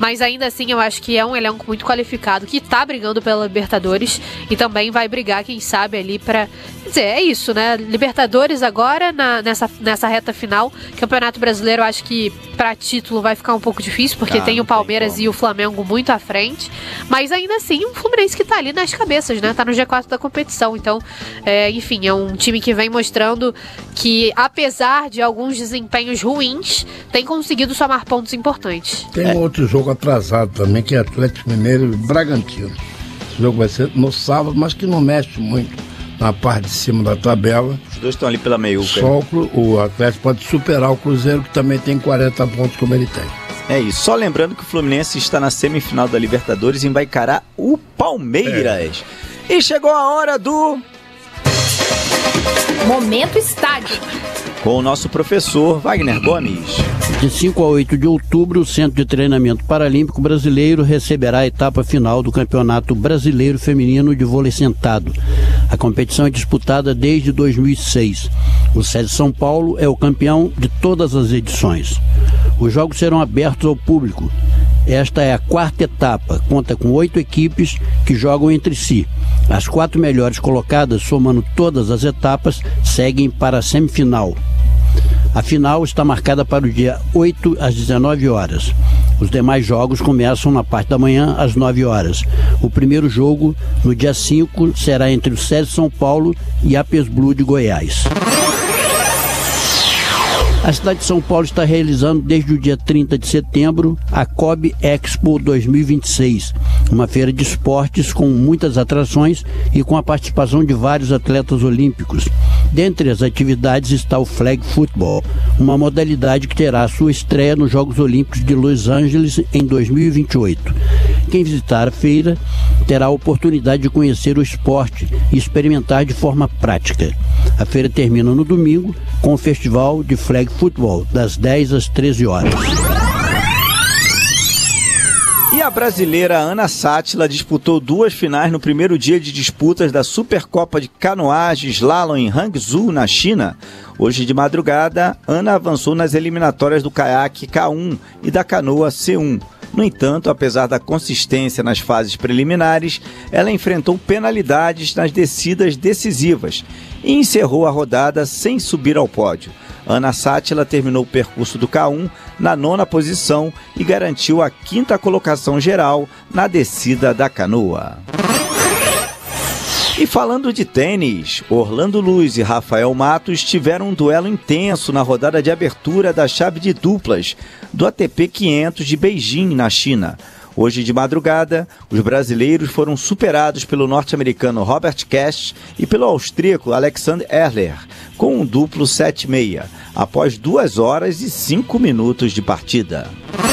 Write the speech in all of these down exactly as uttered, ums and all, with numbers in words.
mas ainda assim eu acho que é um elenco muito qualificado, que tá brigando pela Libertadores e também vai brigar, quem sabe, ali pra... Quer dizer, é isso, né? Libertadores agora, na, nessa, nessa reta final. Campeonato Brasileiro, eu acho que pra título vai ficar um pouco difícil, porque ah, tem o Palmeiras tem e o Flamengo muito à frente, mas ainda assim um Fluminense que tá ali nas cabeças, né? Tá no G quatro da competição, então, é, enfim, é um time que vem mostrando que, apesar de alguns desempenhos ruins, tem conseguido somar pontos importantes. Tem um é. outro jogo atrasado também, que é Atlético Mineiro e Bragantino. Esse jogo vai ser no sábado, mas que não mexe muito na parte de cima da tabela. Os dois estão ali pela meiuca. Só o, o Atlético pode superar o Cruzeiro, que também tem quarenta pontos como ele tem. É isso. Só lembrando que o Fluminense está na semifinal da Libertadores e vai encarar o Palmeiras. É. E chegou a hora do... Momento Estádio. Com o nosso professor Wagner Gomes. De cinco a oito de outubro, o Centro de Treinamento Paralímpico Brasileiro receberá a etapa final do Campeonato Brasileiro Feminino de Vôlei Sentado. A competição é disputada desde dois mil e seis. O S E D São Paulo é o campeão de todas as edições. Os jogos serão abertos ao público. Esta é a quarta etapa, conta com oito equipes que jogam entre si. As quatro melhores colocadas, somando todas as etapas, seguem para a semifinal. A final está marcada para o dia oito às dezenove horas. Os demais jogos começam na parte da manhã às nove horas. O primeiro jogo, no dia cinco, será entre o S E D São Paulo e a Apes Blue de Goiás. A cidade de São Paulo está realizando desde o dia trinta de setembro a Kobe Expo dois mil e vinte e seis, uma feira de esportes com muitas atrações e com a participação de vários atletas olímpicos. Dentre as atividades está o Flag Football, uma modalidade que terá sua estreia nos Jogos Olímpicos de Los Angeles em dois mil e vinte e oito. Quem visitar a feira terá a oportunidade de conhecer o esporte e experimentar de forma prática. A feira termina no domingo com o festival de Flag Football, das dez às treze horas. E a brasileira Ana Sátila disputou duas finais no primeiro dia de disputas da Supercopa de Canoagem Slalom em Hangzhou, na China. Hoje de madrugada, Ana avançou nas eliminatórias do caiaque K um e da canoa C um. No entanto, apesar da consistência nas fases preliminares, ela enfrentou penalidades nas descidas decisivas e encerrou a rodada sem subir ao pódio. Ana Sátila terminou o percurso do K um na nona posição e garantiu a quinta colocação geral na descida da canoa. E falando de tênis, Orlando Luz e Rafael Matos tiveram um duelo intenso na rodada de abertura da chave de duplas do A T P quinhentos de Beijing, na China. Hoje de madrugada, os brasileiros foram superados pelo norte-americano Robert Cash e pelo austríaco Alexander Erler, com um duplo sete seis, após duas horas e cinco minutos de partida.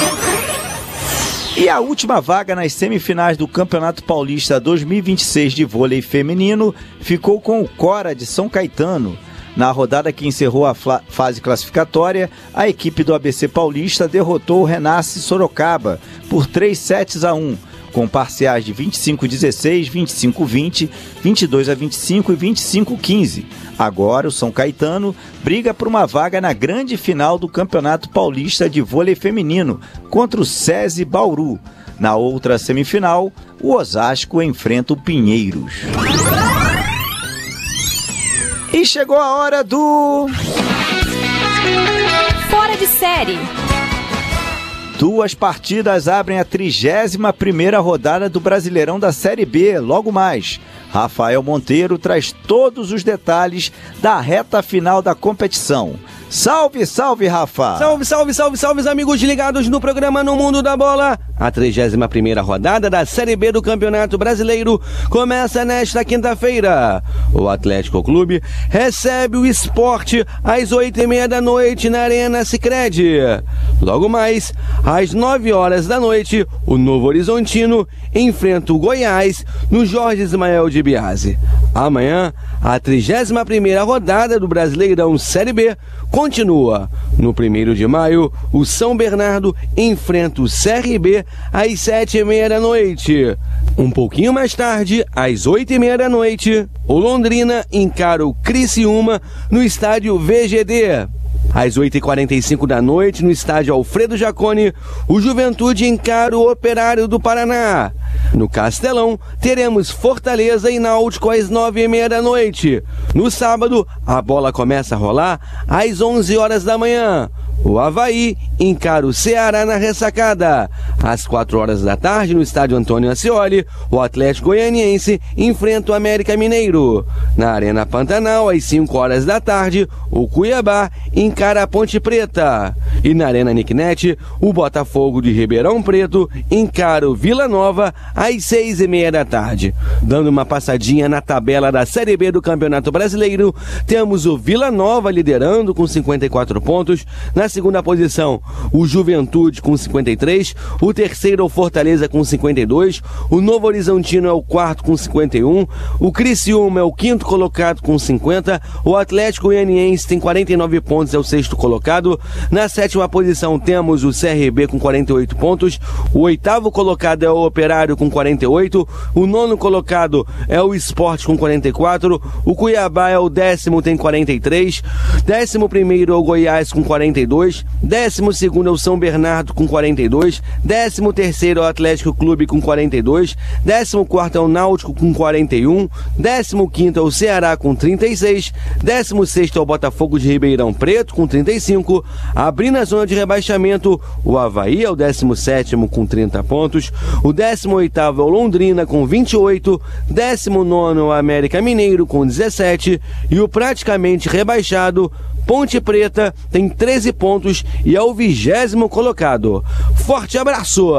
E a última vaga nas semifinais do Campeonato Paulista dois mil e vinte e seis de vôlei feminino ficou com o Cora de São Caetano. Na rodada que encerrou a fase classificatória, a equipe do A B C Paulista derrotou o Renasce Sorocaba por três sets a um, com parciais de vinte e cinco a dezesseis, vinte e cinco a vinte, vinte e dois a vinte e cinco e vinte e cinco a quinze. Agora o São Caetano briga por uma vaga na grande final do Campeonato Paulista de Vôlei Feminino contra o SESI Bauru. Na outra semifinal, o Osasco enfrenta o Pinheiros. E chegou a hora do... Fora de série. Duas partidas abrem a trigésima primeira rodada do Brasileirão da Série B, logo mais. Rafael Monteiro traz todos os detalhes da reta final da competição. Salve, salve, Rafa! Salve, salve, salve, salve, amigos ligados no programa No Mundo da Bola. A trigésima primeira rodada da Série B do Campeonato Brasileiro começa nesta quinta-feira. O Atlético Clube recebe o Sport às oito e meia da noite na Arena Sicredi. Logo mais, às nove horas da noite, o Novo Horizontino enfrenta o Goiás no Jorge Ismael de Biase. Amanhã, a trigésima primeira rodada do Brasileirão Série B continua. No primeiro de maio, o São Bernardo enfrenta o C R B às sete e meia da noite. Um pouquinho mais tarde, às oito e meia da noite, o Londrina encara o Criciúma no estádio V G D. Às oito e quarenta e cinco da noite, no estádio Alfredo Jaconi, o Juventude encara o Operário do Paraná. No Castelão, teremos Fortaleza e Náutico às nove e meia da noite. No sábado, a bola começa a rolar às onze horas da manhã. O Avaí encara o Ceará na Ressacada. Às quatro horas da tarde, no estádio Antônio Ascioli, o Atlético Goianiense enfrenta o América Mineiro. Na Arena Pantanal, às cinco horas da tarde, o Cuiabá encara a Ponte Preta. E na Arena Nicknet, o Botafogo de Ribeirão Preto encara o Vila Nova às seis e meia da tarde. Dando uma passadinha na tabela da Série B do Campeonato Brasileiro, temos o Vila Nova liderando com cinquenta e quatro pontos. Na segunda posição, o Juventude com cinquenta e três, o terceiro é o Fortaleza com cinquenta e dois, o Novo Horizontino é o quarto com cinquenta e um, o Criciúma é o quinto colocado com cinquenta, o Atlético Goianiense tem quarenta e nove pontos, é o sexto colocado. Na sétima posição temos o C R B com quarenta e oito pontos, o oitavo colocado é o Operário com quarenta e oito, o nono colocado é o Sport com quarenta e quatro, o Cuiabá é o décimo, tem quarenta e três, décimo primeiro é o Goiás com quarenta e dois, décimo segundo é o São Bernardo com quarenta e dois, décimo terceiro é o Atlético Clube com quarenta e dois, décimo quarto é o Náutico com quarenta e um, décimo quinto é o Ceará com trinta e seis, décimo sexto é o Botafogo de Ribeirão Preto com trinta e cinco, abrindo a zona de rebaixamento, o Avaí é o décimo sétimo com trinta pontos, o décimo oitavo é o Londrina com vinte e oito, décimo nono é o América Mineiro com dezessete e o praticamente rebaixado Ponte Preta tem treze pontos e é o vigésimo colocado. Forte abraço!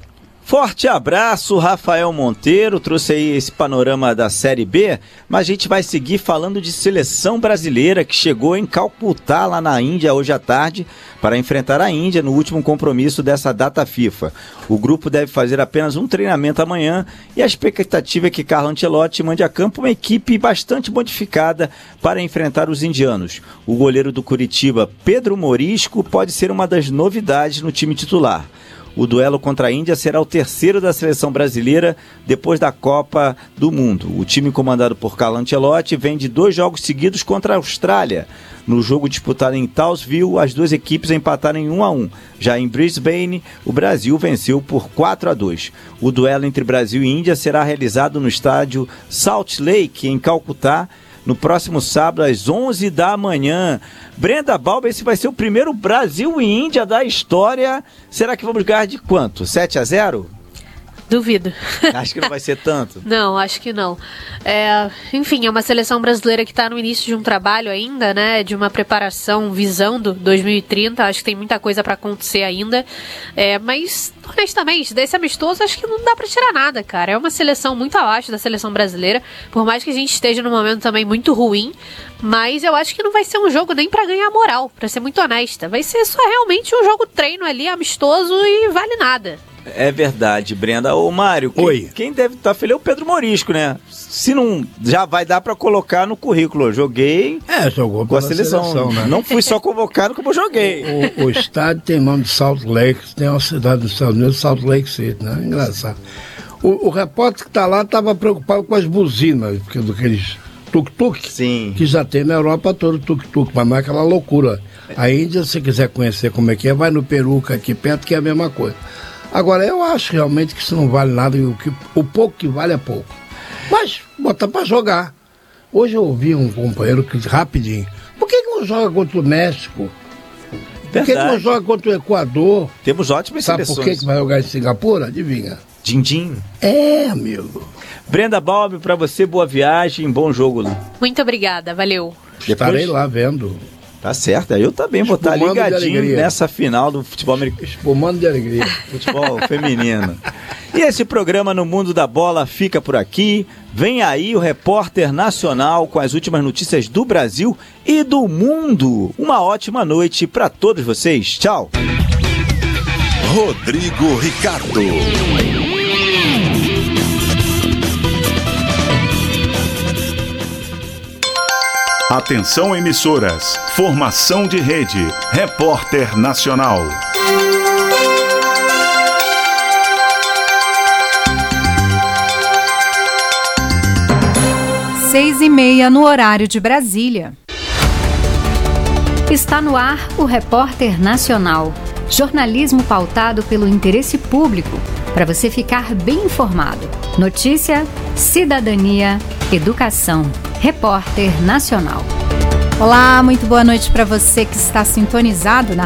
Forte abraço, Rafael Monteiro, trouxe aí esse panorama da Série B, mas a gente vai seguir falando de seleção brasileira que chegou em Calcutá, lá na Índia, hoje à tarde, para enfrentar a Índia no último compromisso dessa data FIFA. O grupo deve fazer apenas um treinamento amanhã e a expectativa é que Carlo Ancelotti mande a campo uma equipe bastante modificada para enfrentar os indianos. O goleiro do Curitiba, Pedro Morisco, pode ser uma das novidades no time titular. O duelo contra a Índia será o terceiro da seleção brasileira depois da Copa do Mundo. O time comandado por Carlo Ancelotti vem de dois jogos seguidos contra a Austrália. No jogo disputado em Townsville, as duas equipes empataram em um a um. Já em Brisbane, o Brasil venceu por quatro a dois. O duelo entre Brasil e Índia será realizado no estádio Salt Lake, em Calcutá, no próximo sábado, às onze da manhã. Brenda Balba, esse vai ser o primeiro Brasil e Índia da história. Será que vamos ganhar de quanto? sete a zero? Duvido. Acho que não vai ser tanto. Não, acho que não. É, enfim, é uma seleção brasileira que está no início de um trabalho ainda, né? De uma preparação visando dois mil e trinta. Acho que tem muita coisa para acontecer ainda. É, mas, honestamente, desse amistoso, acho que não dá para tirar nada, cara. É uma seleção muito abaixo da seleção brasileira. Por mais que a gente esteja num momento também muito ruim. Mas eu acho que não vai ser um jogo nem para ganhar moral, para ser muito honesta. Vai ser só realmente um jogo treino ali, amistoso e vale nada. É verdade, Brenda. Ô, Mário, Oi. Quem, quem deve estar feliz é o Pedro Morisco, né? Se não, já vai dar para colocar no currículo. Eu joguei É, jogou com a pela seleção. seleção, né? Não fui só convocado, como eu joguei. O, o estádio tem nome de Salt Lake, tem uma cidade dos Estados Unidos, Salt Lake City, né? Engraçado. O, o repórter que está lá estava preocupado com as buzinas, porque daqueles tuk-tuk, Sim. que já tem na Europa todo tuk-tuk, mas não é aquela loucura. A Índia, se quiser conhecer como é que é, vai no Peru, que é aqui perto, que é a mesma coisa. Agora, eu acho realmente que isso não vale nada, e o, que, o pouco que vale é pouco. Mas, botar para jogar. Hoje eu ouvi um companheiro que disse rapidinho, por que, que não joga contra o México? Por que, que não joga contra o Equador? Temos ótimas Sabe seleções. por que, que vai jogar em Singapura? Adivinha? Din-din. É, amigo. Brenda Balbi, pra você, boa viagem, bom jogo. Muito obrigada, valeu. Estarei lá vendo. Tá certo, eu também vou estar Espumando de ligadinho alegria. nessa final do futebol americano. Espumando de alegria. Futebol feminino. E esse programa No Mundo da Bola fica por aqui. Vem aí o repórter nacional com as últimas notícias do Brasil e do mundo. Uma ótima noite para todos vocês. Tchau. Rodrigo Ricardo. Atenção, emissoras. Formação de rede. Repórter Nacional. Seis e meia no horário de Brasília. Está no ar o Repórter Nacional. Jornalismo pautado pelo interesse público, para você ficar bem informado. Notícia, cidadania, educação. Repórter Nacional. Olá, muito boa noite para você que está sintonizado na